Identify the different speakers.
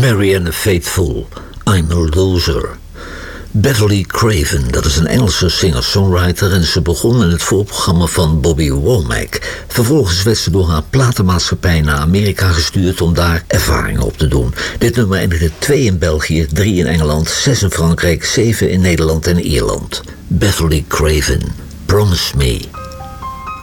Speaker 1: Marianne Faithfull, I'm a Loser. Beverly Craven, dat is een Engelse singer-songwriter en ze begon in het voorprogramma van Bobby Womack. Vervolgens werd ze door haar platenmaatschappij naar Amerika gestuurd om daar ervaringen op te doen. Dit nummer eindigde 2 in België, 3 in Engeland, 6 in Frankrijk, 7 in Nederland en Ierland. Beverly Craven, Promise Me.